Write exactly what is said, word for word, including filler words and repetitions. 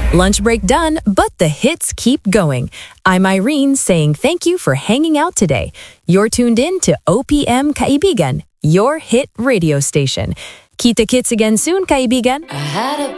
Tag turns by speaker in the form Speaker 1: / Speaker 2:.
Speaker 1: Lunch break done, but the hits keep going. I'm Irene saying thank you for hanging out today. You're tuned in to O P M Kaibigan, your hit radio station. Kita-kits again soon, kaibigan.
Speaker 2: I had a